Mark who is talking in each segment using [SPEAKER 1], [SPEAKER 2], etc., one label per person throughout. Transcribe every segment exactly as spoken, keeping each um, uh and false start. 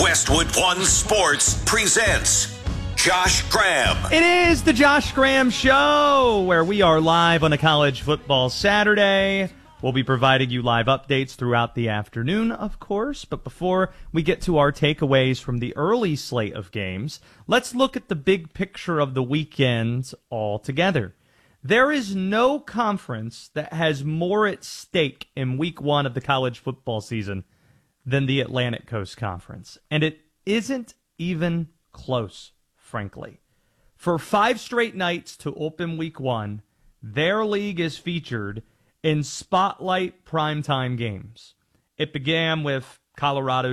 [SPEAKER 1] Westwood One Sports presents Josh Graham.
[SPEAKER 2] It is the Josh Graham Show, where we are live on a college football Saturday. We'll be providing you live updates throughout the afternoon, of course. But before we get to our takeaways from the early slate of games, let's look at the big picture of the weekend altogether. There is no conference that has more at stake in week one of the college football season than the Atlantic Coast Conference. And it isn't even close, frankly. For five straight nights to open week one, their league is featured in spotlight primetime games. It began with Colorado,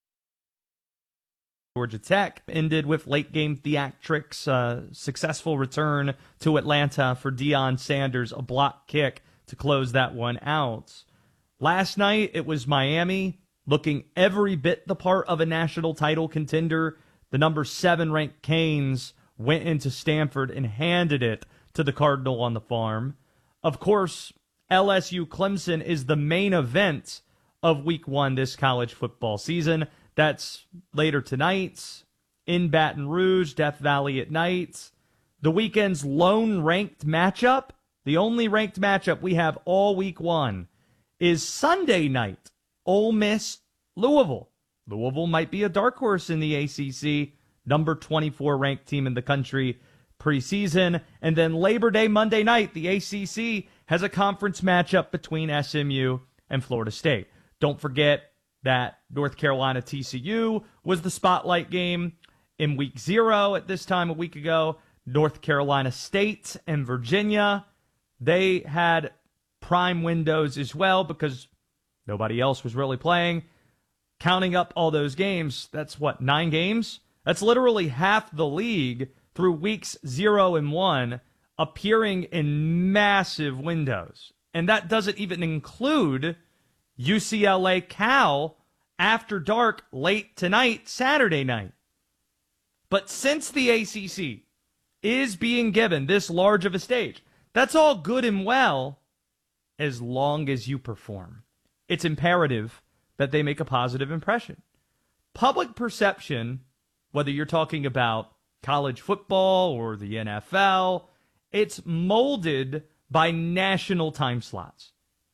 [SPEAKER 2] Georgia Tech, ended with late game theatrics, uh, successful return to Atlanta for Deion Sanders, a block kick to close that one out. Last night, it was Miami, looking every bit the part of a national title contender. The number seven ranked Canes went into Stanford and handed it to the Cardinal on the farm. Of course, L S U Clemson is the main event of week one this college football season. That's later tonight in Baton Rouge, Death Valley at night. The weekend's lone ranked matchup, the only ranked matchup we have all week one, is Sunday night, Ole Miss, Louisville. Louisville might be a dark horse in the A C C, number twenty-four ranked team in the country preseason. And then Labor Day Monday night, the A C C has a conference matchup between S M U and Florida State. Don't forget that North Carolina T C U was the spotlight game in week zero at this time a week ago. North Carolina State and Virginia, they had prime windows as well because nobody else was really playing. Counting up all those games, that's what, nine games? That's literally half the league through weeks zero and one appearing in massive windows. And that doesn't even include U C L A Cal after dark late tonight, Saturday night. But since the A C C is being given this large of a stage, that's all good and well as long as you perform. It's imperative that they make a positive impression. Public perception, whether you're talking about college football or the N F L, it's molded by national time slots.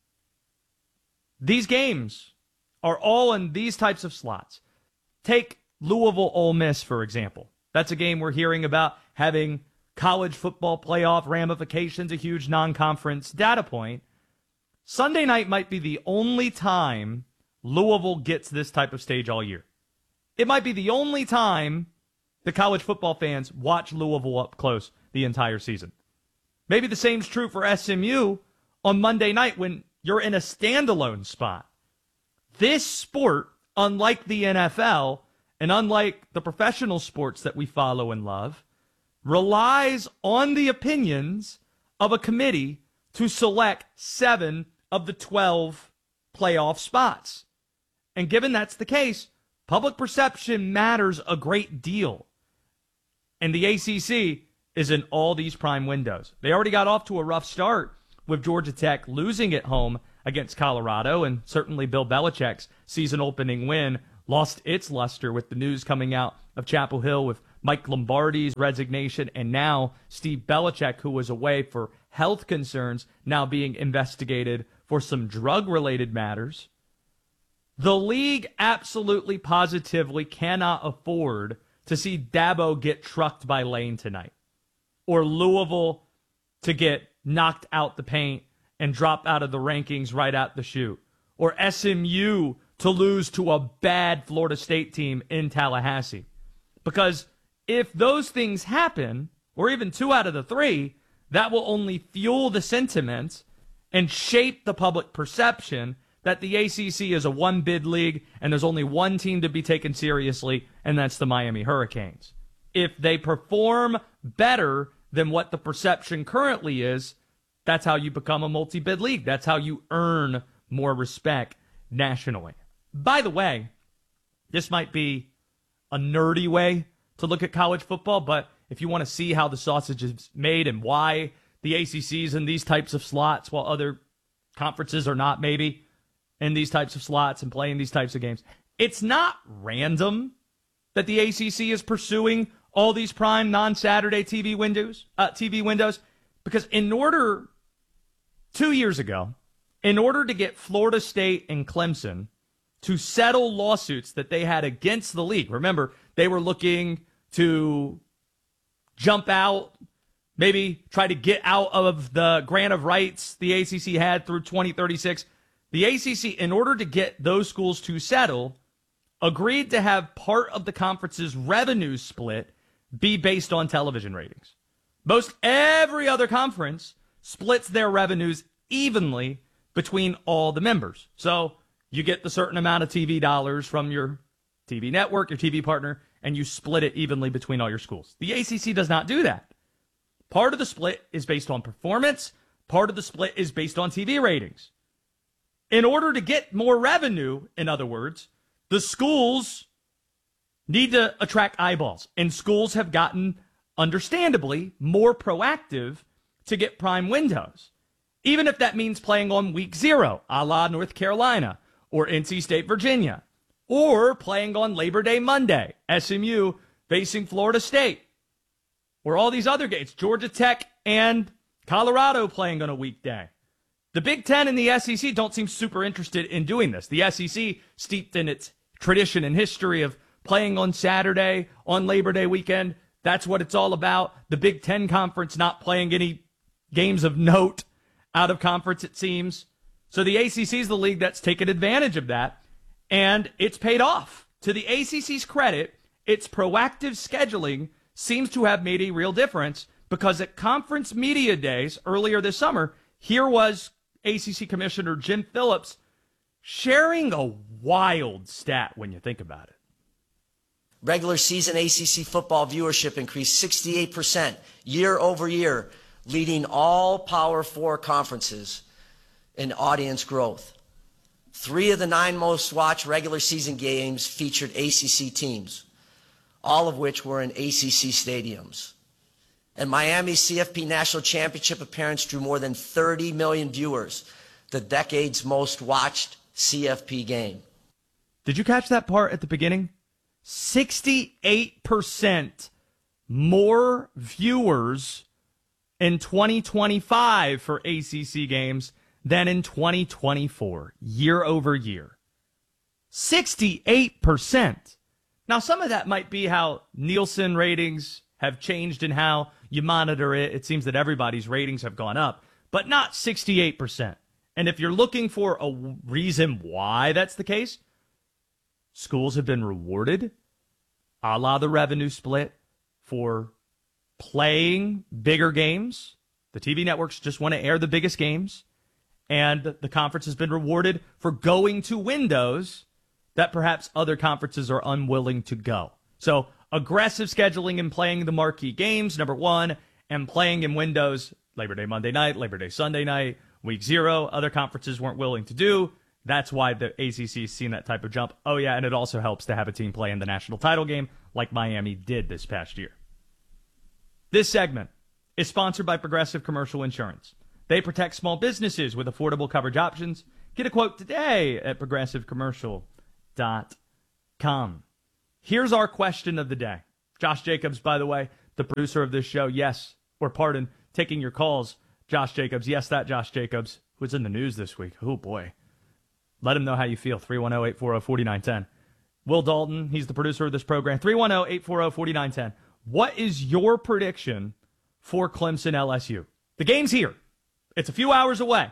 [SPEAKER 2] These games are all in these types of slots. Take Louisville Ole Miss, for example. That's a game we're hearing about having college football playoff ramifications, a huge non-conference data point. Sunday night might be the only time Louisville gets this type of stage all year. It might be the only time the college football fans watch Louisville up close the entire season. Maybe the same's true for S M U on Monday night when you're in a standalone spot. This sport, unlike the N F L and unlike the professional sports that we follow and love, relies on the opinions of a committee to select seven of the twelve playoff spots. And given that's the case, public perception matters a great deal. And the A C C is in all these prime windows. They already got off to a rough start with Georgia Tech losing at home against Colorado, and certainly Bill Belichick's season-opening win lost its luster with the news coming out of Chapel Hill with Mike Lombardi's resignation, and now Steve Belichick, who was away for health concerns, now being investigated for some drug-related matters. The league absolutely positively cannot afford to see Dabo get trucked by Lane tonight, or Louisville to get knocked out the paint and drop out of the rankings right out the chute, or S M U to lose to a bad Florida State team in Tallahassee. Because if those things happen, or even two out of the three, that will only fuel the sentiment and shape the public perception that the A C C is a one-bid league and there's only one team to be taken seriously, and that's the Miami Hurricanes. If they perform better than what the perception currently is, that's how you become a multi-bid league. That's how you earn more respect nationally. By the way, this might be a nerdy way to look at college football, but if you want to see how the sausage is made and why the A C C is in these types of slots while other conferences are not maybe in these types of slots and playing these types of games, it's not random that the A C C is pursuing all these prime non-Saturday T V windows, uh, T V windows? Because in order, two years ago, in order to get Florida State and Clemson to settle lawsuits that they had against the league, remember, they were looking to jump out, maybe try to get out of the grant of rights the A C C had through twenty thirty-six. The A C C, in order to get those schools to settle, agreed to have part of the conference's revenue split be based on television ratings. Most every other conference splits their revenues evenly between all the members. So you get the certain amount of T V dollars from your T V network, your T V partner, and you split it evenly between all your schools. The A C C does not do that. Part of the split is based on performance. Part of the split is based on T V ratings. In order to get more revenue, in other words, the schools need to attract eyeballs. And schools have gotten, understandably, more proactive to get prime windows. Even if that means playing on week zero, a la North Carolina or N C State, Virginia. Or playing on Labor Day Monday, S M U facing Florida State. Or all these other games, Georgia Tech and Colorado playing on a weekday. The Big Ten and the S E C don't seem super interested in doing this. The S E C, steeped in its tradition and history of playing on Saturday, on Labor Day weekend, that's what it's all about. The Big Ten Conference not playing any games of note out of conference, it seems. So the A C C is the league that's taken advantage of that, and it's paid off. To the A C C's credit, its proactive scheduling seems to have made a real difference, because at conference media days earlier this summer, here was A C C Commissioner Jim Phillips sharing a wild stat when you think about it.
[SPEAKER 3] Regular season A C C football viewership increased sixty-eight percent year over year, leading all Power Four conferences in audience growth. Three of the nine most watched regular season games featured A C C teams, all of which were in A C C stadiums. And Miami's C F P National Championship appearance drew more than thirty million viewers, the decade's most watched C F P game.
[SPEAKER 2] Did you catch that part at the beginning? sixty-eight percent more viewers in twenty twenty-five for A C C games than in twenty twenty-four, year over year. sixty-eight percent. Now, some of that might be how Nielsen ratings have changed and how you monitor it. It seems that everybody's ratings have gone up, but not sixty-eight percent. And if you're looking for a reason why that's the case, schools have been rewarded, a la the revenue split, for playing bigger games. The T V networks just want to air the biggest games. And the conference has been rewarded for going to windows that perhaps other conferences are unwilling to go. So aggressive scheduling and playing the marquee games, number one, and playing in windows, Labor Day Monday night, Labor Day Sunday night, week zero, other conferences weren't willing to do. That's why the A C C has seen that type of jump. Oh, yeah, and it also helps to have a team play in the national title game like Miami did this past year. This segment is sponsored by Progressive Commercial Insurance. They protect small businesses with affordable coverage options. Get a quote today at progressive commercial dot com. Here's our question of the day. Josh Jacobs, by the way, the producer of this show, yes, or pardon, taking your calls. Josh Jacobs, yes, that Josh Jacobs, who's in the news this week. Oh, boy. Let him know how you feel. three one zero, eight four zero, four nine one zero. Will Dalton, he's the producer of this program. three one zero, eight four zero, four nine one zero. What is your prediction for Clemson L S U? The game's here. It's a few hours away.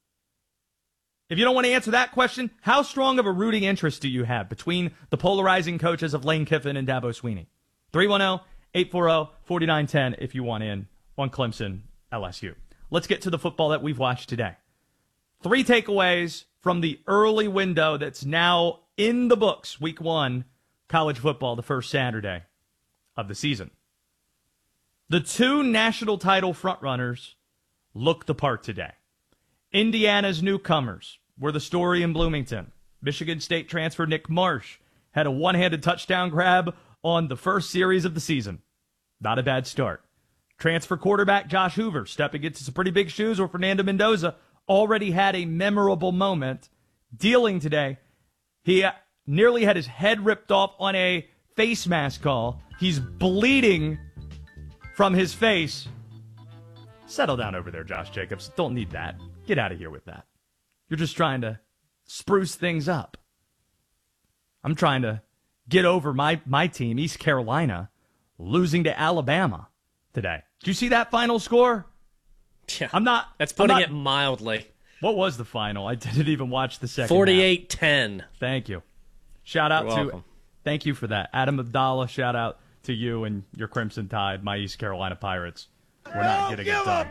[SPEAKER 2] If you don't want to answer that question, how strong of a rooting interest do you have between the polarizing coaches of Lane Kiffin and Dabo Swinney? three one zero, eight four zero, four nine one zero if you want in on Clemson L S U. Let's get to the football that we've watched today. Three takeaways from the early window that's now in the books, week one, college football, the first Saturday of the season. The two national title frontrunners look the part today. Indiana's newcomers were the story in Bloomington. Michigan State transfer Nick Marsh had a one-handed touchdown grab on the first series of the season. Not a bad start. Transfer quarterback Josh Hoover stepping into some pretty big shoes, where Fernando Mendoza already had a memorable moment dealing today. He nearly had his head ripped off on a face mask call. He's bleeding from his face. Settle down over there, Josh Jacobs. Don't need that. Get out of here with that. You're just trying to spruce things up. I'm trying to get over my, my team, East Carolina, losing to Alabama today. Did you see that final score?
[SPEAKER 4] Yeah,
[SPEAKER 2] I'm not.
[SPEAKER 4] That's putting
[SPEAKER 2] I'm not,
[SPEAKER 4] it mildly.
[SPEAKER 2] What was the final? I didn't even watch the second
[SPEAKER 4] forty-eight ten.
[SPEAKER 2] Thank you. Shout out
[SPEAKER 4] You're
[SPEAKER 2] to,
[SPEAKER 4] welcome.
[SPEAKER 2] Thank you for that. Adam Abdallah, shout out to you and your Crimson Tide, my East Carolina Pirates. We're not getting it done.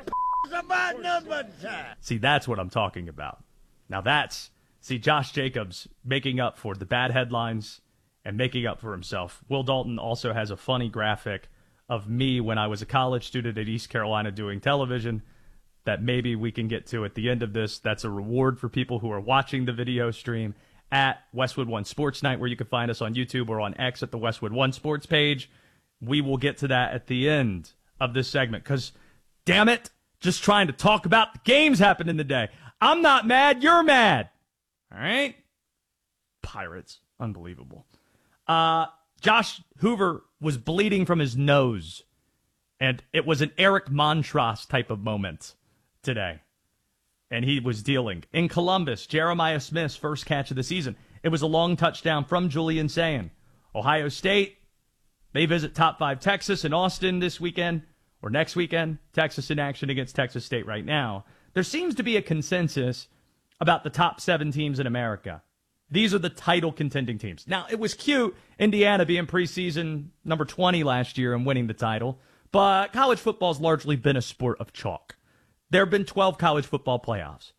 [SPEAKER 2] See, that's what I'm talking about. Now that's, see, Josh Jacobs making up for the bad headlines and making up for himself. Will Dalton also has a funny graphic of me when I was a college student at East Carolina doing television that maybe we can get to at the end of this. That's a reward for people who are watching the video stream at Westwood One Sports Night, where you can find us on YouTube or on X at the Westwood One Sports page. We will get to that at the end of this segment because, damn it, just trying to talk about the games happening today. I'm not mad. You're mad. All right? Pirates. Unbelievable. Uh, Josh Hoover was bleeding from his nose, and it was an Eric Montross type of moment today. And he was dealing. In Columbus, Jeremiah Smith's first catch of the season. It was a long touchdown from Julian Sayin. Ohio State, they visit top five Texas in Austin this weekend, or next weekend. Texas in action against Texas State right now. There seems to be a consensus about the top seven teams in America. These are the title contending teams. Now, it was cute, Indiana being preseason number twenty last year and winning the title, but college football has largely been a sport of chalk. There have been twelve college football playoffs.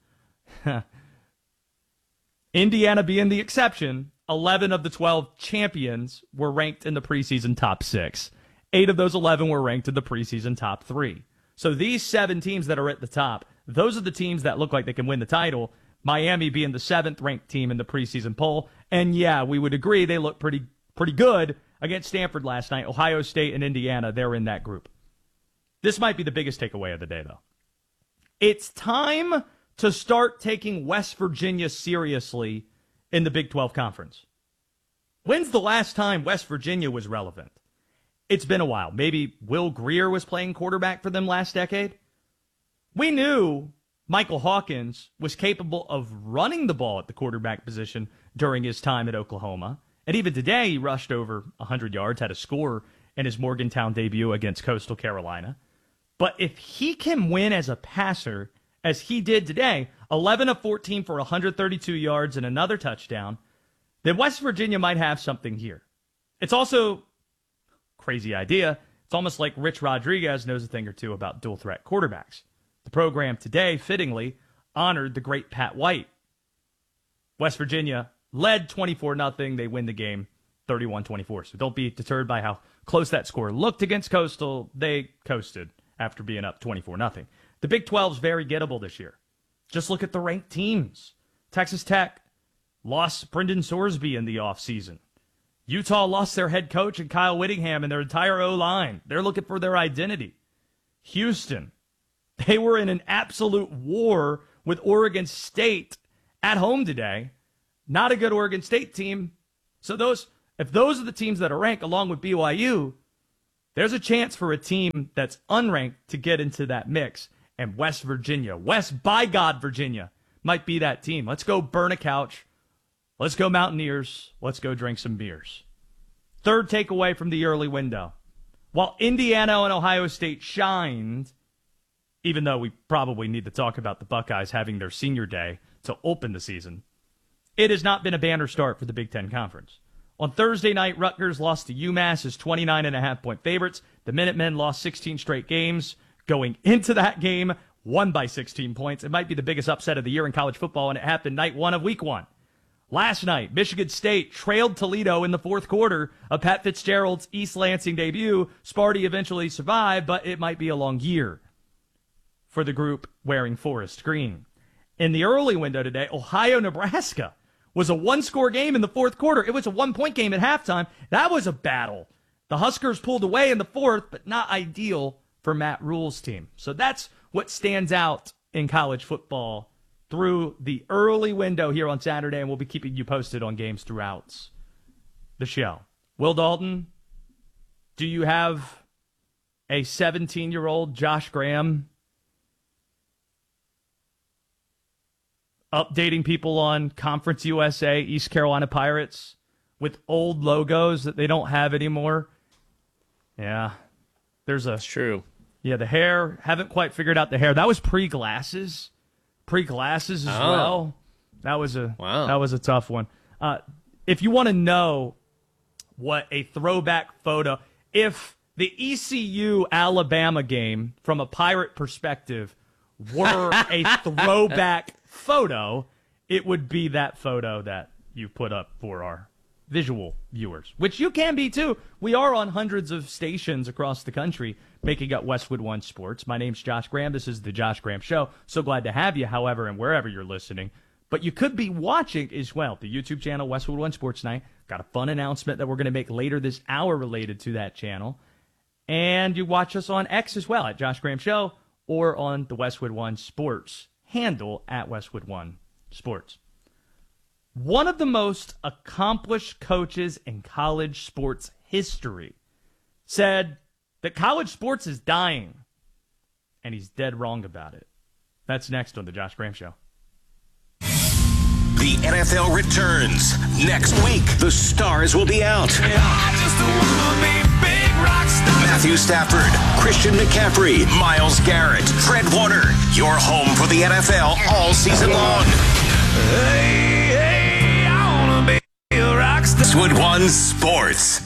[SPEAKER 2] Indiana being the exception, eleven of the twelve champions were ranked in the preseason top six. Eight of those eleven were ranked in the preseason top three. So these seven teams that are at the top, those are the teams that look like they can win the title. Miami being the seventh ranked team in the preseason poll. And yeah, we would agree they look pretty pretty good against Stanford last night. Ohio State and Indiana, they're in that group. This might be the biggest takeaway of the day, though. It's time to start taking West Virginia seriously in the Big twelve Conference. When's the last time West Virginia was relevant? It's been a while. Maybe Will Grier was playing quarterback for them last decade. We knew Michael Hawkins was capable of running the ball at the quarterback position during his time at Oklahoma. And even today, he rushed over one hundred yards, had a score in his Morgantown debut against Coastal Carolina. But if he can win as a passer, as he did today, eleven of fourteen for one hundred thirty-two yards and another touchdown, then West Virginia might have something here. It's also, crazy idea, it's almost like Rich Rodriguez knows a thing or two about dual threat quarterbacks. The program today, fittingly, honored the great Pat White. West Virginia led twenty-four nothing. They win the game thirty-one twenty-four. So don't be deterred by how close that score looked against Coastal. They coasted after being up twenty-four nothing. The Big twelve is very gettable this year. Just look at the ranked teams. Texas Tech lost Brendan Sorsby in the offseason. Utah lost their head coach and Kyle Whittingham and their entire O-line. They're looking for their identity. Houston, they were in an absolute war with Oregon State at home today. Not a good Oregon State team. So those, if those are the teams that are ranked along with B Y U, there's a chance for a team that's unranked to get into that mix. And West Virginia, West by God Virginia, might be that team. Let's go burn a couch. Let's go Mountaineers. Let's go drink some beers. Third takeaway from the early window. While Indiana and Ohio State shined, even though we probably need to talk about the Buckeyes having their senior day to open the season, it has not been a banner start for the Big Ten Conference. On Thursday night, Rutgers lost to UMass as twenty-nine and a half point favorites. The Minutemen lost sixteen straight games. Going into that game, won by sixteen points. It might be the biggest upset of the year in college football, and it happened night one of week one. Last night, Michigan State trailed Toledo in the fourth quarter of Pat Fitzgerald's East Lansing debut. Sparty eventually survived, but it might be a long year for the group wearing forest green. In the early window today, Ohio-Nebraska was a one-score game in the fourth quarter. It was a one-point game at halftime. That was a battle. The Huskers pulled away in the fourth, but not ideal for Matt Rule's team. So that's what stands out in college football through the early window here on Saturday, and we'll be keeping you posted on games throughout the show. Will Dalton, do you have a seventeen-year-old Josh Graham updating people on Conference U S A, East Carolina Pirates, with old logos that they don't have anymore? Yeah. There's a...
[SPEAKER 4] It's true.
[SPEAKER 2] Yeah, the hair. Haven't quite figured out the hair. That was pre-glasses. Pre-glasses as
[SPEAKER 4] Oh.
[SPEAKER 2] well. That was a
[SPEAKER 4] Wow.
[SPEAKER 2] That was a tough one. Uh, if you want to know what a throwback photo, if the E C U Alabama game from a Pirate perspective were a throwback photo, it would be that photo that you put up for our visual viewers, which you can be too. We are on hundreds of stations across the country making up Westwood One Sports. My name's Josh Graham. This is the Josh Graham Show. So glad to have you, however, and wherever you're listening. But you could be watching as well. The YouTube channel, Westwood One Sports Night. Got a fun announcement that we're going to make later this hour related to that channel. And you watch us on X as well, at Josh Graham Show, or on the Westwood One Sports handle, at Westwood One Sports. One of the most accomplished coaches in college sports history said that college sports is dying, and he's dead wrong about it. That's next on the Josh Graham Show.
[SPEAKER 1] The N F L returns. Next week, the stars will be out. Matthew Stafford, Christian McCaffrey, Myles Garrett, Fred Warner. Your home for the N F L all season long. Hey, hey, I wanna be a rock star. Westwood One Sports.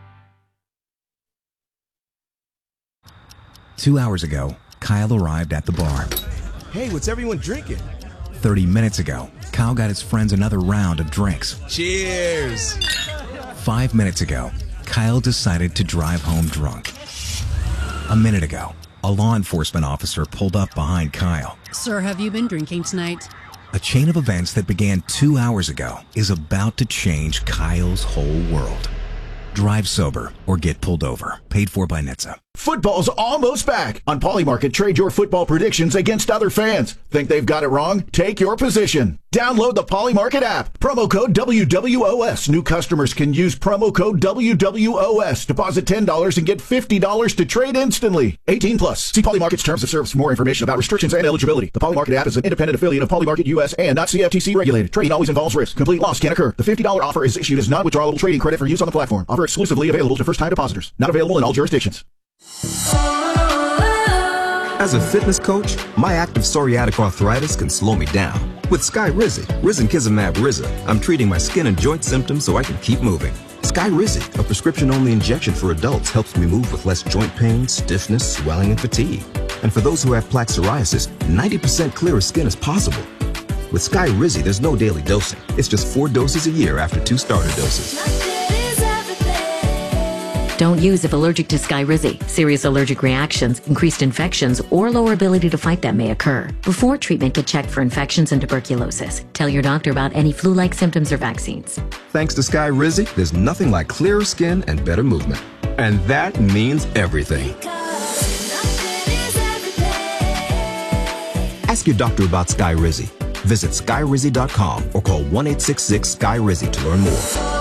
[SPEAKER 5] Two hours ago, Kyle arrived at the bar.
[SPEAKER 6] Hey, what's everyone drinking?
[SPEAKER 5] Thirty minutes ago, Kyle got his friends another round of drinks.
[SPEAKER 6] Cheers!
[SPEAKER 5] Five minutes ago, Kyle decided to drive home drunk. A minute ago, a law enforcement officer pulled up behind Kyle.
[SPEAKER 7] Sir, have you been drinking tonight?
[SPEAKER 5] A chain of events that began two hours ago is about to change Kyle's whole world. Drive sober or get pulled over. Paid for by N H T S A.
[SPEAKER 8] Football's almost back. On Polymarket, trade your football predictions against other fans. Think they've got it wrong? Take your position. Download the Polymarket app. Promo code W W O S. New customers can use promo code W W O S. Deposit ten dollars and get fifty dollars to trade instantly. eighteen plus. See Polymarket's terms of service for more information about restrictions and eligibility. The Polymarket app is an independent affiliate of Polymarket U S and not C F T C regulated. Trading always involves risk. Complete loss can occur. The fifty dollars offer is issued as non-withdrawable trading credit for use on the platform. Offer exclusively available to first-time depositors. Not available in all jurisdictions.
[SPEAKER 9] As a fitness coach, my active psoriatic arthritis can slow me down. With Skyrizi, Risankizumab Riza, I'm treating my skin and joint symptoms so I can keep moving. Skyrizi, a prescription-only injection for adults, helps me move with less joint pain, stiffness, swelling, and fatigue. And for those who have plaque psoriasis, ninety percent clearer skin is possible. With Skyrizi, there's no daily dosing. It's just four doses a year after two starter doses.
[SPEAKER 10] Don't use if allergic to Skyrizi. Serious allergic reactions, increased infections, or lower ability to fight them may occur. Before treatment, get checked for infections and tuberculosis. Tell your doctor about any flu-like symptoms or vaccines.
[SPEAKER 9] Thanks to Skyrizi, there's nothing like clearer skin and better movement. And that means everything. Ask your doctor about Skyrizi. Visit Skyrizi dot com or call one eight six six Sky Rizi to learn more.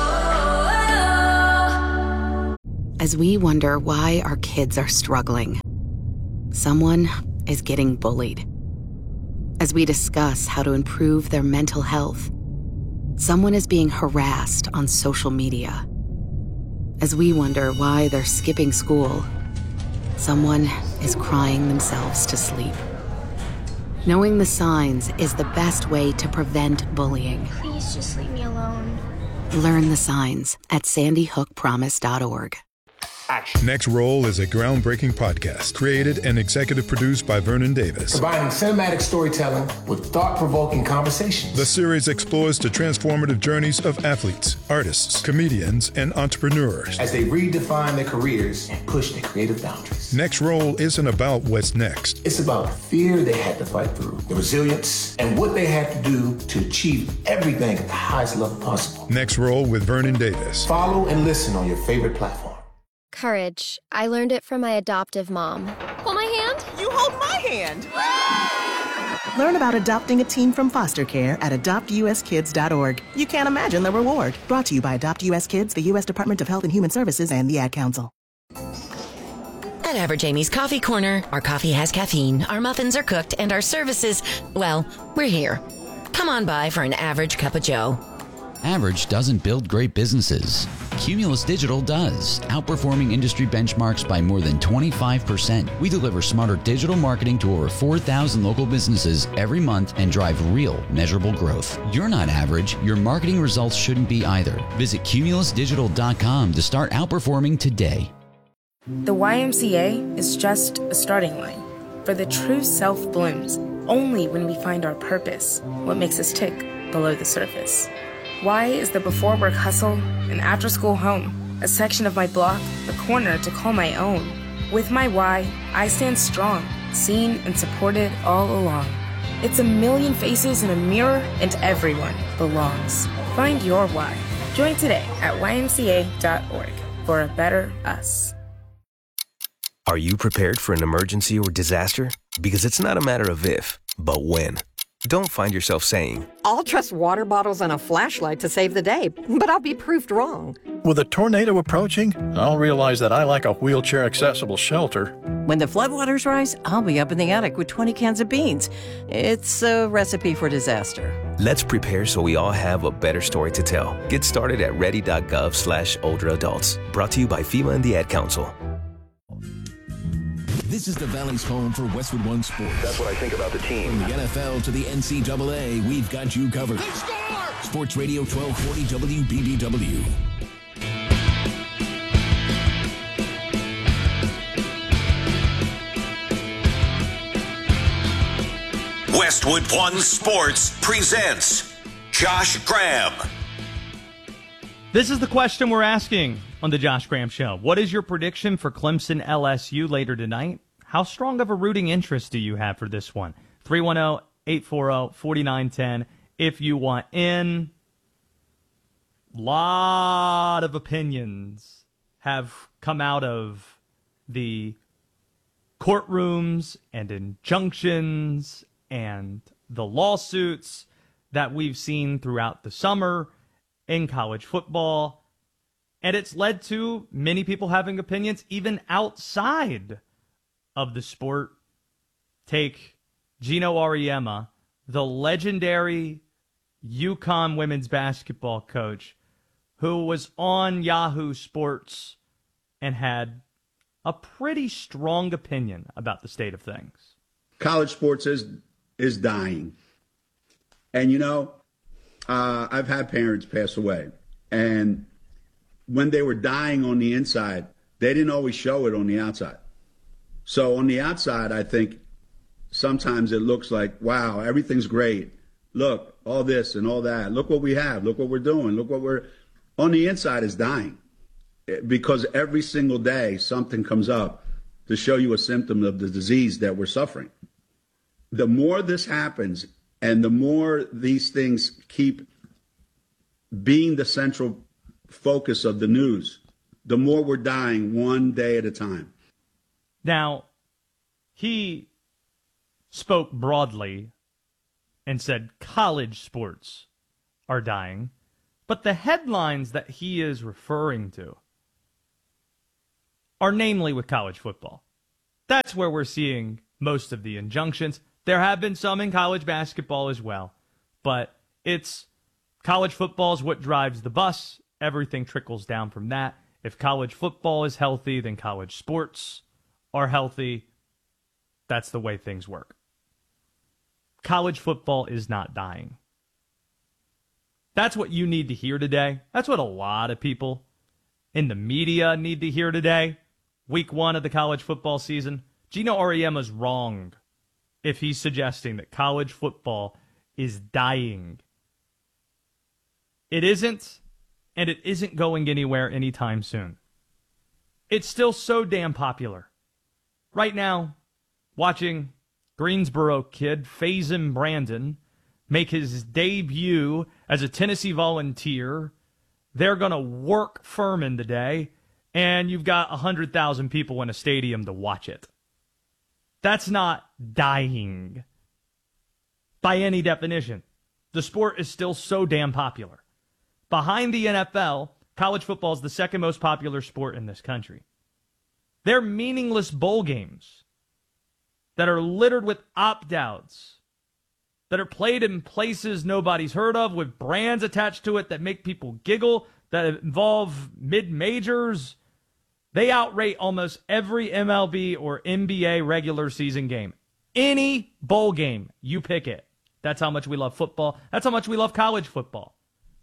[SPEAKER 7] As we wonder why our kids are struggling, someone is getting bullied. As we discuss how to improve their mental health, someone is being harassed on social media. As we wonder why they're skipping school, someone is crying themselves to sleep. Knowing the signs is the best way to prevent bullying.
[SPEAKER 11] Please just leave me alone.
[SPEAKER 7] Learn the signs at sandy hook promise dot org.
[SPEAKER 12] Next Roll is a groundbreaking podcast created and executive produced by Vernon Davis.
[SPEAKER 13] Combining cinematic storytelling with thought-provoking conversations.
[SPEAKER 12] The series explores the transformative journeys of athletes, artists, comedians, and entrepreneurs
[SPEAKER 13] as they redefine their careers and push their creative boundaries.
[SPEAKER 12] Next Roll isn't about what's next.
[SPEAKER 13] It's about the fear they had to fight through, the resilience, and what they had to do to achieve everything at the highest level possible.
[SPEAKER 12] Next Roll with Vernon Davis.
[SPEAKER 13] Follow and listen on your favorite platform.
[SPEAKER 11] Courage. I learned it from my adoptive mom. Hold my hand.
[SPEAKER 14] You hold my hand. Learn about adopting a teen from foster care at adopt u s kids dot org. You can't imagine the reward. Brought to you by Adopt U S Kids, the U S Department of Health and Human Services, and the Ad Council.
[SPEAKER 15] At Average Amy's Coffee Corner, our coffee has caffeine, our muffins are cooked, and our services, well, we're here. Come on by for an average cup of joe.
[SPEAKER 16] Average doesn't build great businesses. Cumulus Digital does, outperforming industry benchmarks by more than twenty-five percent. We deliver smarter digital marketing to over four thousand local businesses every month and drive real, measurable growth. You're not average. Your marketing results shouldn't be either. Visit cumulus digital dot com to start outperforming today.
[SPEAKER 17] The Y M C A is just a starting line, for the true self blooms only when we find our purpose, what makes us tick below the surface. Y is the before work hustle, an after school home, a section of my block, a corner to call my own. With my Y, I stand strong, seen and supported all along. It's a million faces in a mirror, and everyone belongs. Find your Y. Join today at y m c a dot org for a better us.
[SPEAKER 18] Are you prepared for an emergency or disaster? Because it's not a matter of if, but when. Don't find yourself saying,
[SPEAKER 19] I'll trust water bottles and a flashlight to save the day, but I'll be proved wrong.
[SPEAKER 20] With a tornado approaching, I'll realize that I lack a wheelchair-accessible shelter.
[SPEAKER 21] When the floodwaters rise, I'll be up in the attic with twenty cans of beans. It's a recipe for disaster.
[SPEAKER 18] Let's prepare so we all have a better story to tell. Get started at ready.gov slash older adults. Brought to you by FEMA and the Ad Council.
[SPEAKER 22] This is the Valley's home for Westwood One Sports.
[SPEAKER 23] That's what I think about the team.
[SPEAKER 22] From the N F L to the N C double A, we've got you covered. Sports Radio twelve forty W B B W.
[SPEAKER 1] Westwood One Sports presents Josh Graham.
[SPEAKER 2] This is the question we're asking on the Josh Graham Show. What is your prediction for Clemson L S U later tonight? How strong of a rooting interest do you have for this one? three one zero, eight four zero, four nine one zero if you want in. Lot of opinions have come out of the courtrooms and injunctions and the lawsuits that we've seen throughout the summer in college football. And it's led to many people having opinions even outside of the sport. Take Gino Auriemma, the legendary UConn women's basketball coach, who was on Yahoo Sports and had a pretty strong opinion about the state of things.
[SPEAKER 24] College sports is is dying. And, you know, uh, I've had parents pass away. And when they were dying on the inside, they didn't always show it on the outside. So on the outside, I think sometimes it looks like, wow, everything's great. Look, all this and all that. Look what we have. Look what we're doing. Look what we're – on the inside is dying. Because every single day something comes up to show you a symptom of the disease that we're suffering. The more this happens and the more these things keep being the central focus of the news, the more we're dying one day at a time.
[SPEAKER 2] Now, he spoke broadly and said college sports are dying, but the headlines that he is referring to are namely with college football. That's where we're seeing most of the injunctions. There have been some in college basketball as well, but it's college football is what drives the bus. Everything trickles down from that. If college football is healthy, then college sports are healthy. That's the way things work. College football is not dying. That's what you need to hear today. That's what a lot of people in the media need to hear today. Week one of the college football season. Gino Auriemma's wrong if he's suggesting that college football is dying. It isn't, and it isn't going anywhere anytime soon. It's still so damn popular. Right now, watching Greensboro kid Faison Brandon make his debut as a Tennessee Volunteer. They're going to work Furman today, and you've got one hundred thousand people in a stadium to watch it. That's not dying. by any definition. The sport is still so damn popular. Behind the N F L, college football is the second most popular sport in this country. They're meaningless bowl games that are littered with opt-outs, that are played in places nobody's heard of, with brands attached to it that make people giggle, that involve mid-majors. They outrate almost every M L B or N B A regular season game. Any bowl game, you pick it. That's how much we love football. That's how much we love college football.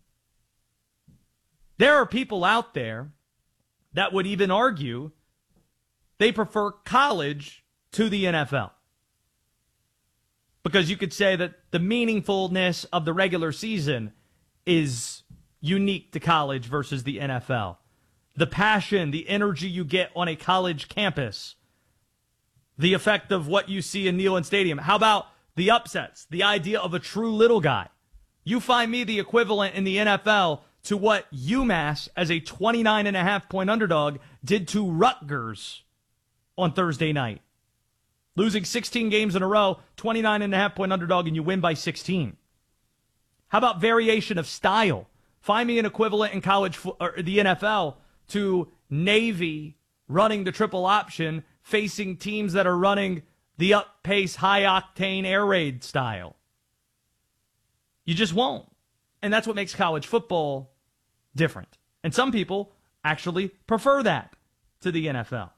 [SPEAKER 2] There are people out there that would even argue they prefer college to the N F L. Because you could say that the meaningfulness of the regular season is unique to college versus the N F L. The passion, the energy you get on a college campus, the effect of what you see in Neyland Stadium. How about the upsets, the idea of a true little guy? You find me the equivalent in the N F L to what UMass, as a twenty-nine and a half point underdog, did to Rutgers on Thursday night. Losing sixteen games in a row, twenty-nine and a half point underdog, and you win by sixteen. How about variation of style? Find me an equivalent in college fo- or the N F L to Navy running the triple option, facing teams that are running the up-pace, high-octane air raid style. You just won't. And that's what makes college football different. And some people actually prefer that to the N F L.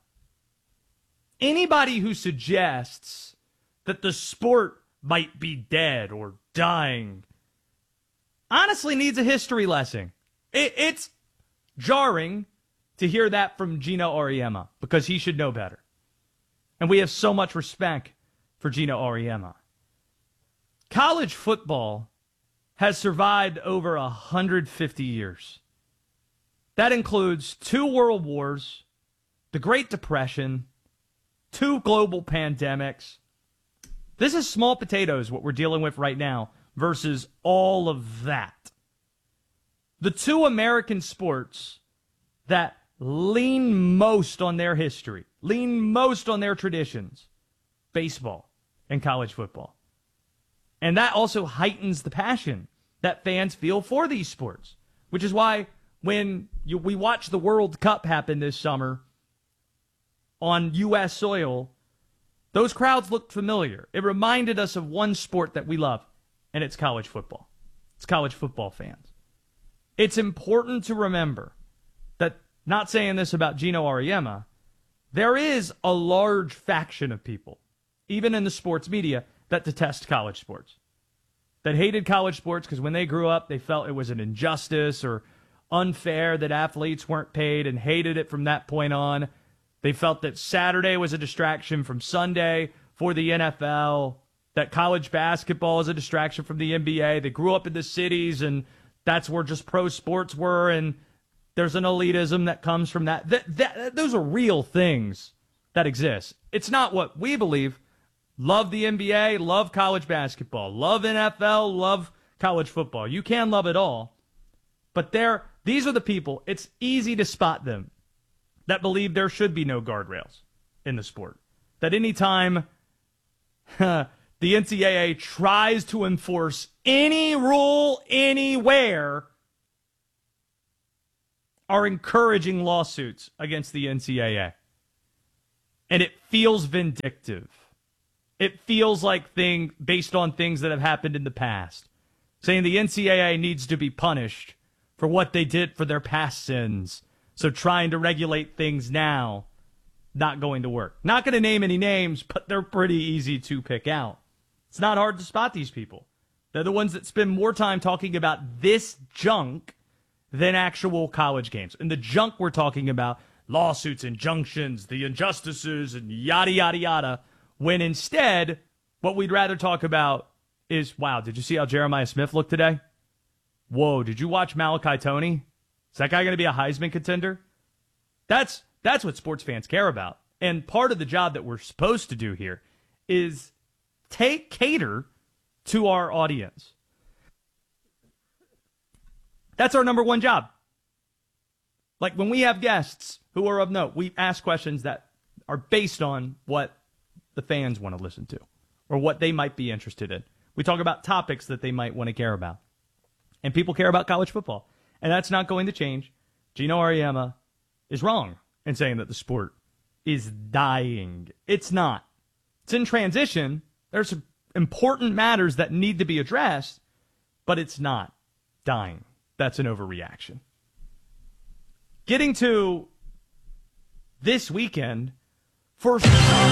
[SPEAKER 2] Anybody who suggests that the sport might be dead or dying honestly needs a history lesson. It, it's jarring to hear that from Gino Auriemma, because he should know better. And we have so much respect for Gino Auriemma. College football has survived over one hundred fifty years. That includes two world wars, the Great Depression, two global pandemics. This is small potatoes, what we're dealing with right now, versus all of that. The two American sports that lean most on their history, lean most on their traditions, baseball and college football. And that also heightens the passion that fans feel for these sports, which is why when you, we watch the World Cup happen this summer on U S soil, those crowds looked familiar. It reminded us of one sport that we love, and it's college football. It's college football fans. It's important to remember that, not saying this about Gino Auriemma, there is a large faction of people, even in the sports media, that detest college sports, that hated college sports because when they grew up, they felt it was an injustice or unfair that athletes weren't paid, and hated it from that point on. They felt that Saturday was a distraction from Sunday for the N F L, that college basketball is a distraction from the N B A. They grew up in the cities, and that's where just pro sports were, and there's an elitism that comes from that. That, that. Those are real things that exist. It's not what we believe. Love the N B A, love college basketball, love N F L, love college football. You can love it all. But they're, these are the people, it's easy to spot them, that believe there should be no guardrails in the sport. That anytime the N C double A tries to enforce any rule anywhere, are encouraging lawsuits against the N C double A. And it feels vindictive. It feels like thing based on things that have happened in the past. Saying the N C double A needs to be punished for what they did for their past sins. So trying to regulate things now, not going to work. Not going to name any names, but they're pretty easy to pick out. It's not hard to spot these people. They're the ones that spend more time talking about this junk than actual college games. And the junk we're talking about, lawsuits, injunctions, the injustices, and yada, yada, yada, when instead, what we'd rather talk about is, wow, did you see how Jeremiah Smith looked today? Whoa, did you watch Malachi Toney? Is that guy going to be a Heisman contender? That's that's what sports fans care about. And part of the job that we're supposed to do here is take cater to our audience. That's our number one job. Like when we have guests who are of note, we ask questions that are based on what the fans want to listen to or what they might be interested in. We talk about topics that they might want to care about. And people care about college football. And that's not going to change. Gino Auriemma is wrong in saying that the sport is dying. It's not. It's in transition. There's important matters that need to be addressed, but it's not dying. That's an overreaction. Getting to this weekend, first.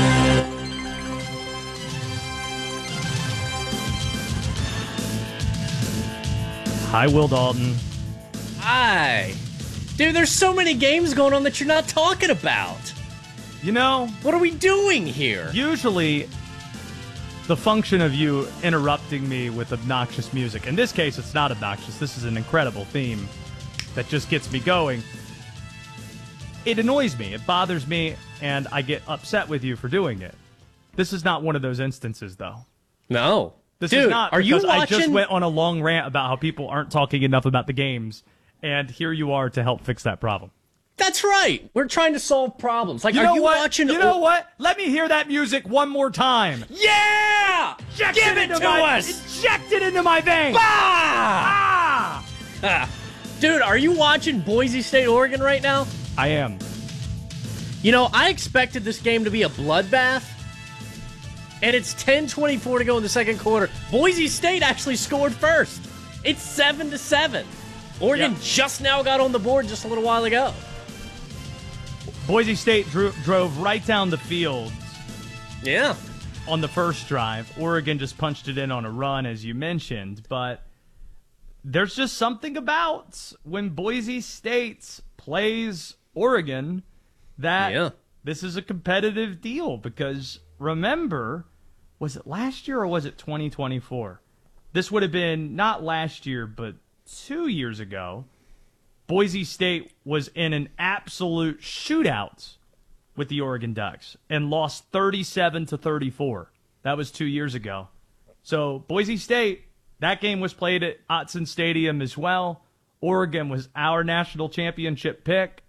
[SPEAKER 2] Hi, Will Dalton.
[SPEAKER 3] Hi. Dude, there's so many games going on that you're not talking about.
[SPEAKER 2] You know,
[SPEAKER 3] what are we doing here?
[SPEAKER 2] Usually, the function of you interrupting me with obnoxious music. In this case, it's not obnoxious. This is an incredible theme that just gets me going. It annoys me. It bothers me, and I get upset with you for doing it. This is not one of those instances, though.
[SPEAKER 3] No.
[SPEAKER 2] This
[SPEAKER 3] Dude,
[SPEAKER 2] is not
[SPEAKER 3] are you
[SPEAKER 2] because
[SPEAKER 3] watching?
[SPEAKER 2] I just went on a long rant about how people aren't talking enough about the games, and here you are to help fix that problem.
[SPEAKER 3] That's right. We're trying to solve problems. Like,
[SPEAKER 2] you
[SPEAKER 3] are
[SPEAKER 2] know
[SPEAKER 3] you
[SPEAKER 2] what?
[SPEAKER 3] watching?
[SPEAKER 2] You know what? Let me hear that music one more time.
[SPEAKER 3] Yeah!
[SPEAKER 2] Inject
[SPEAKER 3] Give
[SPEAKER 2] it,
[SPEAKER 3] it to
[SPEAKER 2] my,
[SPEAKER 3] us!
[SPEAKER 2] Inject it into my veins!
[SPEAKER 3] Bah!
[SPEAKER 2] Ah!
[SPEAKER 3] Ah. Dude, are you watching Boise State, Oregon right now?
[SPEAKER 2] I am.
[SPEAKER 3] You know, I expected this game to be a bloodbath, and it's ten twenty-four to go in the second quarter. Boise State actually scored first. It's seven to seven. Oregon yep. just now got on the board just a little while ago.
[SPEAKER 2] Boise State drew, drove right down the field.
[SPEAKER 3] Yeah.
[SPEAKER 2] On the first drive. Oregon just punched it in on a run, as you mentioned. But there's just something about when Boise State plays Oregon that
[SPEAKER 3] yeah.
[SPEAKER 2] this is a competitive deal. Because remember, was it last year or was it twenty twenty-four? This would have been not last year, but two years ago. Boise State was in an absolute shootout with the Oregon Ducks and lost thirty-seven to thirty-four. That was two years ago. So Boise State, that game was played at Autzen Stadium as well. Oregon was our national championship pick.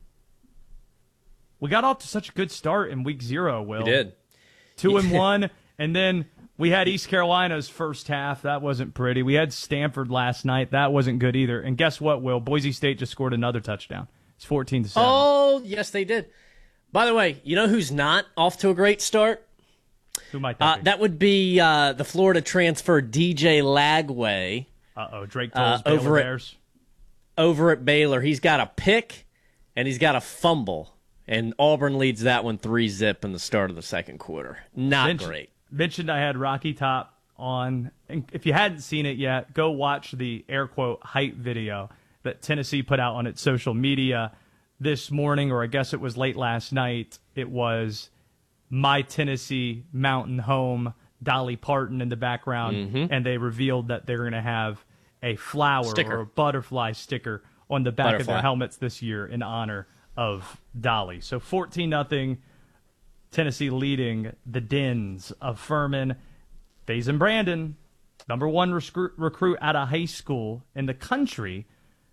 [SPEAKER 2] We got off to such a good start in week zero, Will.
[SPEAKER 3] We did.
[SPEAKER 2] Two and one, and then we had East Carolina's first half. That wasn't pretty. We had Stanford last night. That wasn't good either. And guess what, Will? Boise State just scored another touchdown. It's fourteen to seven.
[SPEAKER 3] Oh, yes, they did. By the way, you know who's not off to a great start?
[SPEAKER 2] Who might that
[SPEAKER 3] uh,
[SPEAKER 2] be?
[SPEAKER 3] That would be uh, the Florida transfer D J Lagway.
[SPEAKER 2] Uh-oh, Drake Toll's
[SPEAKER 3] uh,
[SPEAKER 2] Baylor
[SPEAKER 3] over
[SPEAKER 2] Bears.
[SPEAKER 3] At, over at Baylor. He's got a pick, and he's got a fumble. And Auburn leads that one three zip in the start of the second quarter. Not
[SPEAKER 2] Mention,
[SPEAKER 3] great.
[SPEAKER 2] Mentioned I had Rocky Top on. And if you hadn't seen it yet, go watch the air quote hype video that Tennessee put out on its social media this morning, or I guess it was late last night. It was My Tennessee Mountain Home, Dolly Parton in the background,
[SPEAKER 3] mm-hmm.
[SPEAKER 2] and they revealed that they're going to have a flower
[SPEAKER 3] sticker.
[SPEAKER 2] or a butterfly sticker on the back
[SPEAKER 3] butterfly.
[SPEAKER 2] of their helmets this year in honor of Dolly. So fourteen nothing, Tennessee leading the Dens of Furman. Faison Brandon, number one recruit, recruit out of high school in the country,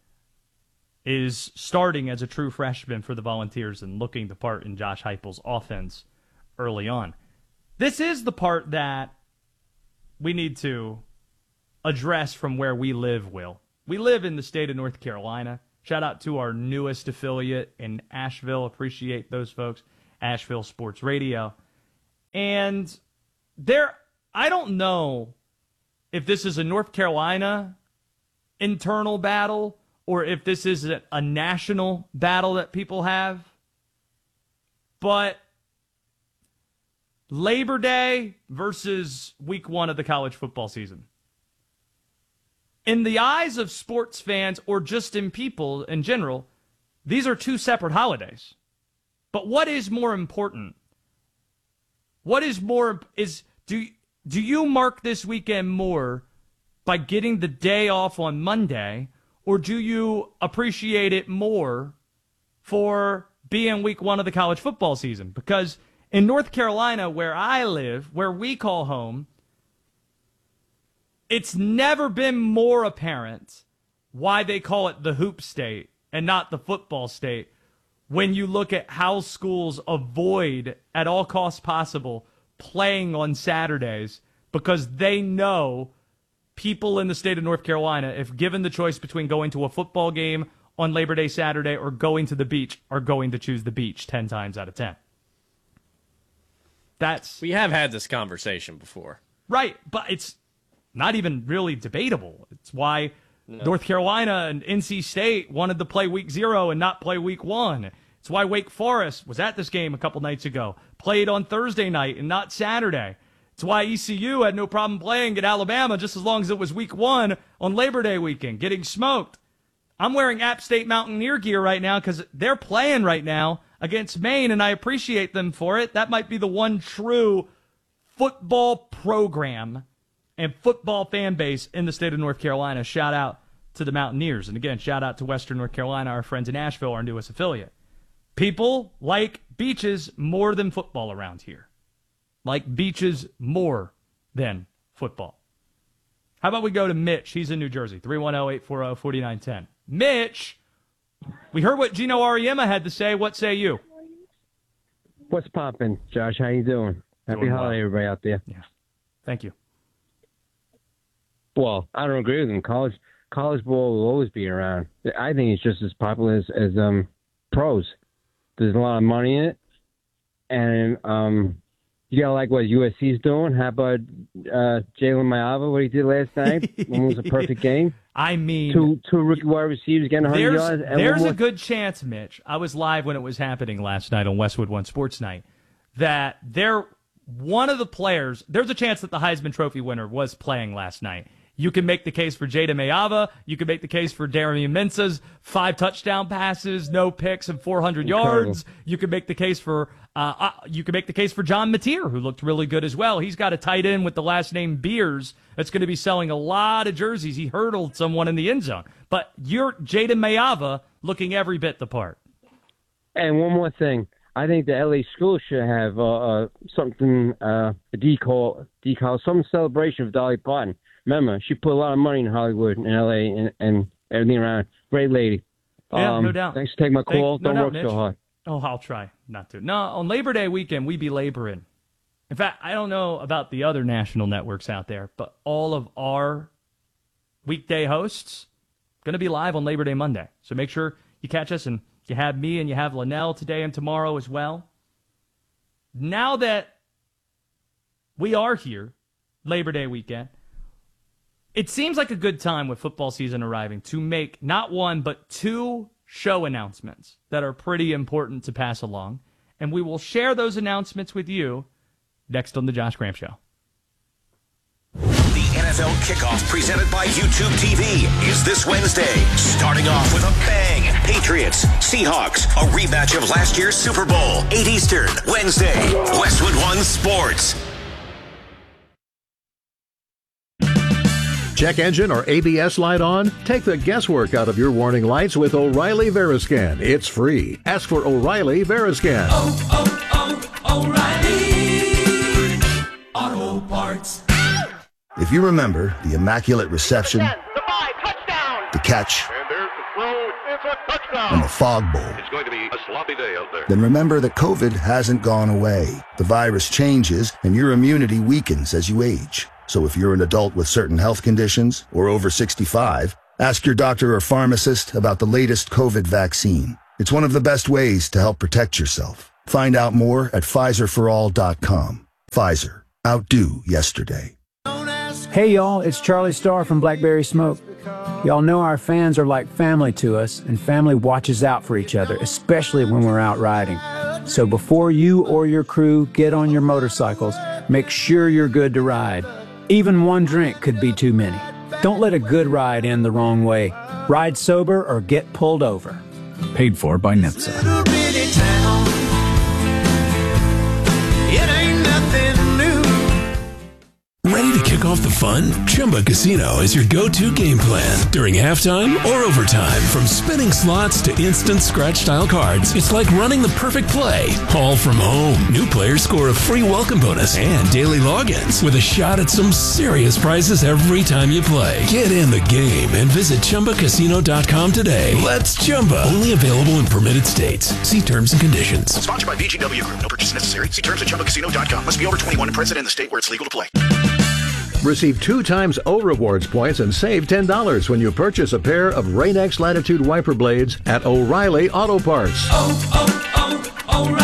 [SPEAKER 2] is starting as a true freshman for the Volunteers and looking the part in Josh Heupel's offense early on. This is the part that we need to address from where we live, Will. We live in the state of North Carolina. Shout out to our newest affiliate in Asheville. Appreciate those folks. Asheville Sports Radio. And there, I don't know if this is a North Carolina internal battle or if this is a, a national battle that people have. But Labor Day versus week one of the college football season. In the eyes of sports fans or just in people in general, these are two separate holidays. But what is more important? What is more is do do you mark this weekend more by getting the day off on Monday, or do you appreciate it more for being week one of the college football season? Because in North Carolina, where I live, where we call home, it's never been more apparent why they call it the hoop state and not the football state when you look at how schools avoid, at all costs possible, playing on Saturdays because they know people in the state of North Carolina, if given the choice between going to a football game on Labor Day Saturday or going to the beach, are going to choose the beach ten times out of ten. That's
[SPEAKER 3] we have had this conversation before.
[SPEAKER 2] Right, but it's not even really debatable. It's why no. North Carolina and N C State wanted to play week zero and not play week one. It's why Wake Forest was at this game a couple nights ago, played on Thursday night and not Saturday. It's why E C U had no problem playing at Alabama just as long as it was week one on Labor Day weekend, getting smoked. I'm wearing App State Mountaineer gear right now because they're playing right now against Maine, and I appreciate them for it. That might be the one true football program and football fan base in the state of North Carolina. Shout out to the Mountaineers. And again, shout out to Western North Carolina, our friends in Asheville, our newest affiliate. People like beaches more than football around here. Like beaches more than football. How about we go to Mitch? He's in New Jersey. three one zero, eight four zero, four nine one zero. Mitch, we heard what Gino Auriemma had to say. What say you?
[SPEAKER 4] What's poppin', Josh? How you doing? Happy
[SPEAKER 2] Doing
[SPEAKER 4] holiday,
[SPEAKER 2] well.
[SPEAKER 4] everybody out there.
[SPEAKER 2] Yeah. Thank you.
[SPEAKER 4] Well, I don't agree with him. College college ball will always be around. I think it's just as popular as, as um pros. There's a lot of money in it. And um you gotta like what U S C's doing. How about uh, Jalen Mayava, what he did last night? It was a perfect game.
[SPEAKER 2] I mean,
[SPEAKER 4] two two rookie wide receivers getting one hundred
[SPEAKER 2] there's,
[SPEAKER 4] yards. And
[SPEAKER 2] there's
[SPEAKER 4] one
[SPEAKER 2] a good chance, Mitch. I was live when it was happening last night on Westwood One Sports Night. That they're one of the players. There's a chance that the Heisman Trophy winner was playing last night. You can make the case for Jada Mayava. You can make the case for Darian Mensah's five touchdown passes, no picks, and four hundred
[SPEAKER 4] Incredible.
[SPEAKER 2] yards. You can make the case for uh, uh, you can make the case for John Mateer, who looked really good as well. He's got a tight end with the last name Beers that's going to be selling a lot of jerseys. He hurdled someone in the end zone. But you're Jada Mayava looking every bit the part.
[SPEAKER 4] And one more thing. I think the L A schools should have uh, uh, something, uh, a decal, decal, some celebration of Dolly Parton. Remember, she put a lot of money in Hollywood and L A and, and everything around. Great lady.
[SPEAKER 2] Yeah,
[SPEAKER 4] um,
[SPEAKER 2] no doubt.
[SPEAKER 4] Thanks for taking my call.
[SPEAKER 2] Thank, no
[SPEAKER 4] Don't
[SPEAKER 2] doubt,
[SPEAKER 4] work
[SPEAKER 2] Mitch.
[SPEAKER 4] so hard.
[SPEAKER 2] Oh, I'll try not to. No, on Labor Day weekend, we be laboring. In fact, I don't know about the other national networks out there, but all of our weekday hosts going to be live on Labor Day Monday. So make sure you catch us, and you have me and you have Linnell today and tomorrow as well. Now that we are here, Labor Day weekend, it seems like a good time with football season arriving to make not one, but two show announcements that are pretty important to pass along. And we will share those announcements with you next on The Josh Graham Show.
[SPEAKER 1] The N F L kickoff presented by YouTube T V is this Wednesday. Starting off with a bang. Patriots, Seahawks, a rematch of last year's Super Bowl. eight Eastern, Wednesday. Westwood One Sports.
[SPEAKER 5] Check engine or A B S light on? Take the guesswork out of your warning lights with O'Reilly Veriscan. It's free. Ask for O'Reilly Veriscan.
[SPEAKER 6] Oh, oh, oh, O'Reilly Auto Parts.
[SPEAKER 23] If you remember the Immaculate Reception, the catch, and the Fog Bowl,
[SPEAKER 25] It's going to be a sloppy day out there.
[SPEAKER 23] then remember that COVID hasn't gone away. The virus changes, and your immunity weakens as you age. So if you're an adult with certain health conditions or over sixty-five, ask your doctor or pharmacist about the latest COVID vaccine. It's one of the best ways to help protect yourself. Find out more at Pfizer for all dot com. Pfizer. Outdo yesterday.
[SPEAKER 26] Hey y'all, it's Charlie Starr from Blackberry Smoke. Y'all know our fans are like family to us, and family watches out for each other, especially when we're out riding. So before you or your crew get on your motorcycles, make sure you're good to ride. Even one drink could be too many. Don't let a good ride end the wrong way. Ride sober or get pulled over. Paid for by N H T S A.
[SPEAKER 6] It ain't nothing new.
[SPEAKER 27] Ready to kick off the fun? Chumba Casino is your go-to game plan. During halftime or overtime, from spinning slots to instant scratch-style cards, it's like running the perfect play, all from home. New players score a free welcome bonus and daily logins with a shot at some serious prizes every time you play. Get in the game and visit Chumba Casino dot com today. Let's Chumba. Only available in permitted states. See terms and conditions.
[SPEAKER 1] Sponsored by V G W Group. No purchase necessary. See terms at Chumba Casino dot com. Must be over twenty-one and present in the state where it's legal to play.
[SPEAKER 5] Receive two times O Rewards points and save ten dollars when you purchase a pair of Rain-X Latitude wiper blades at O'Reilly Auto Parts.
[SPEAKER 6] Oh,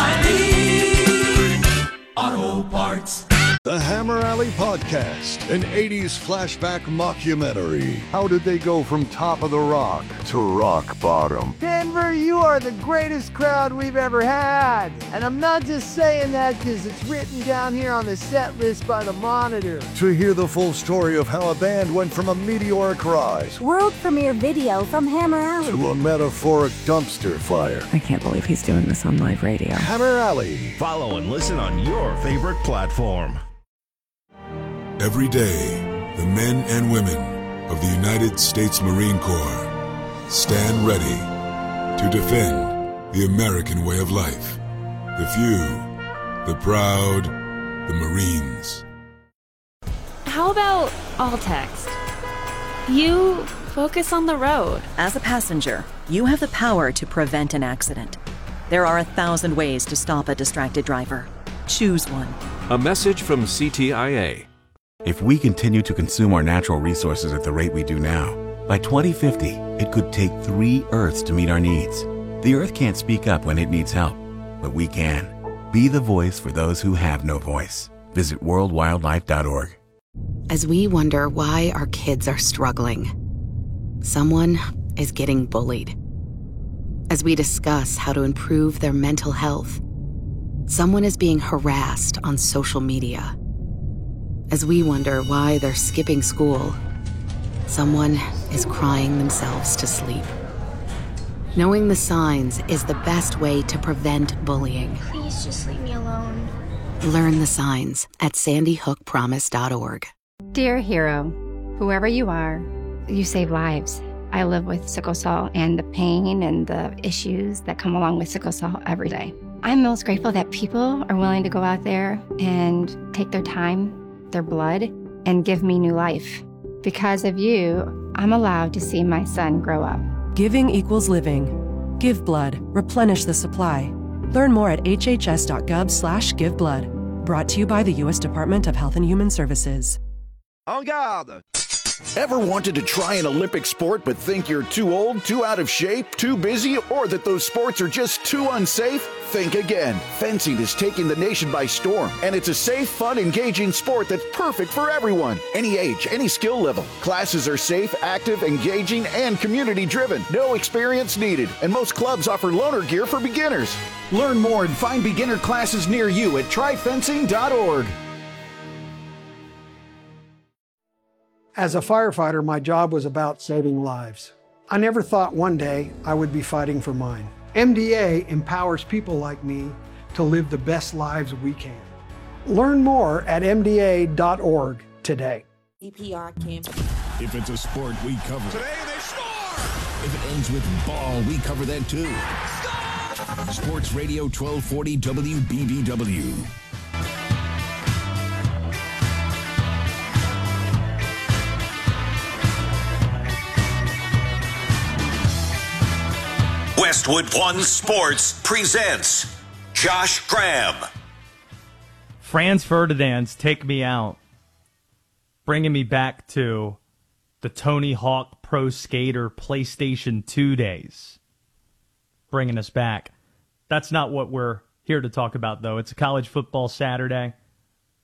[SPEAKER 6] oh, oh, O'Reilly Auto Parts.
[SPEAKER 7] The Hammer Alley Podcast, an eighties flashback mockumentary. How did they go from top of the rock to rock bottom?
[SPEAKER 8] Denver, you are the greatest crowd we've ever had. And I'm not just saying that because it's written down here on the set list by the Monitor.
[SPEAKER 7] To hear the full story of how a band went from a meteoric rise
[SPEAKER 9] world premiere video from Hammer Alley
[SPEAKER 7] to a metaphoric dumpster fire.
[SPEAKER 10] I can't believe he's doing this on live radio.
[SPEAKER 7] Hammer Alley.
[SPEAKER 1] Follow and listen on your favorite platform.
[SPEAKER 11] Every day, the men and women of the United States Marine Corps stand ready to defend the American way of life. The few, the proud, the Marines.
[SPEAKER 12] How about all text? You focus on the road.
[SPEAKER 13] As a passenger, you have the power to prevent an accident. There are a thousand ways to stop a distracted driver. Choose one.
[SPEAKER 28] A message from C T I A.
[SPEAKER 29] If we continue to consume our natural resources at the rate we do now, by twenty fifty, it could take three Earths to meet our needs. The Earth can't speak up when it needs help, but we can. Be the voice for those who have no voice. Visit world wildlife dot org.
[SPEAKER 30] As we wonder why our kids are struggling, someone is getting bullied. As we discuss how to improve their mental health, someone is being harassed on social media. As we wonder why they're skipping school, someone is crying themselves to sleep. Knowing the signs is the best way to prevent bullying.
[SPEAKER 9] Please just leave me alone.
[SPEAKER 30] Learn the signs at sandy hook promise dot org.
[SPEAKER 31] Dear hero, whoever you are, you save lives. I live with sickle cell and the pain and the issues that come along with sickle cell every day. I'm most grateful that people are willing to go out there and take their time, their blood, and give me new life. Because of you, I'm allowed to see my son grow up.
[SPEAKER 32] Giving equals living. Give blood. Replenish the supply. Learn more at h h s dot gov slash give blood. Brought to you by the U S Department of Health and Human Services.
[SPEAKER 7] En garde! Ever wanted to try an Olympic sport but think you're too old, too out of shape, too busy, or that those sports are just too unsafe? Think again. Fencing is taking the nation by storm, and it's a safe, fun, engaging sport that's perfect for everyone. Any age, any skill level. Classes are safe, active, engaging, and community-driven. No experience needed, and most clubs offer loaner gear for beginners. Learn more and find beginner classes near you at try fencing dot org.
[SPEAKER 33] As a firefighter, my job was about saving lives. I never thought one day I would be fighting for mine. M D A empowers people like me to live the best lives we can. Learn more at m d a dot org today.
[SPEAKER 34] E P R camp.
[SPEAKER 22] If it's a sport, we cover it. Today they score! If it ends with ball, we cover that too. Score! Sports Radio twelve forty W B B W.
[SPEAKER 1] Westwood One Sports presents Josh Graham.
[SPEAKER 2] Franz Ferdinand's Take Me Out, bringing me back to the Tony Hawk Pro Skater PlayStation two days. Bringing us back. That's not what we're here to talk about, though. It's a college football Saturday.